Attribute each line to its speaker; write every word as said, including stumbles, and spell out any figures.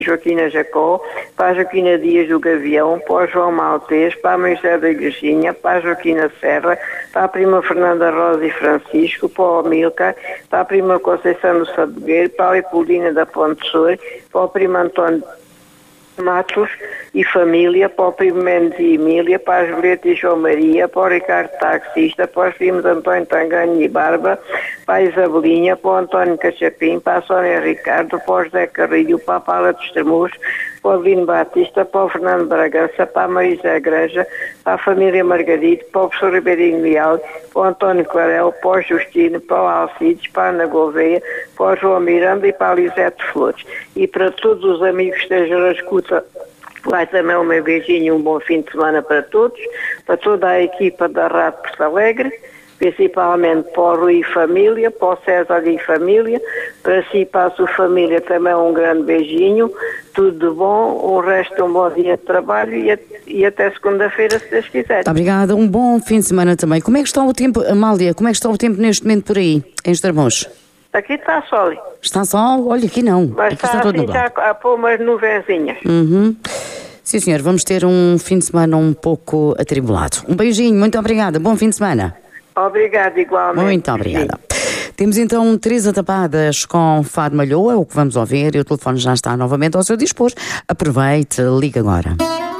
Speaker 1: Joaquina Jacó, para a Joaquina Dias do Gavião, para o João Maltês, para a Moisés da Igrejinha, para a Joaquina Serra, para a prima Fernanda Rosa e Francisco, para o Milka, para a prima Conceição do Sabogueiro, para a Leopoldina da Ponte Sur, para o primo António Matos e família, para o primo Mendes e Emília, para a Julieta e João Maria, para o Ricardo Taxista, para os primos António Tanganho e Barba, para a Isabelinha, para o António Cachapim, para a Sónia Ricardo, para o José Carrilho, para a Paula dos Tremus, para o Avelino Batista, para o Fernando Bragança, para a Marisa Granja, para a família Margaride, para o professor Ribeirinho Leal, para o António Clarel, para o Justino, para o Alcides, para a Ana Gouveia, para o João Miranda e para a Lisete Flores. E para todos os amigos que estejam na escuta, vai também o meu beijinho e um bom fim de semana para todos, para toda a equipa da Rádio Porto Alegre, principalmente para o Rui e família, para o César e família, para si e para a sua família também um grande beijinho, tudo de bom, o resto um bom dia de trabalho e, a, e até segunda-feira, se Deus quiser.
Speaker 2: Muito obrigada, um bom fim de semana também. Como é que está o tempo, Amália, como é que está o tempo neste momento por aí, em Estremoz?
Speaker 1: Aqui está sol.
Speaker 2: Está sol? Olha, aqui não.
Speaker 1: Mas
Speaker 2: aqui
Speaker 1: está,
Speaker 2: está todo
Speaker 1: assim, já a pôr umas nuvenzinhas.
Speaker 2: Uhum. Sim, senhor, vamos ter um fim de semana um pouco atribulado. Um beijinho, muito obrigada, bom fim de semana.
Speaker 1: Obrigada, igualmente.
Speaker 2: Muito obrigada. Sim. Temos então Teresa Tapadas com Fado Malhoa, é o que vamos ouvir, e o telefone já está novamente ao seu dispor. Aproveite, liga agora.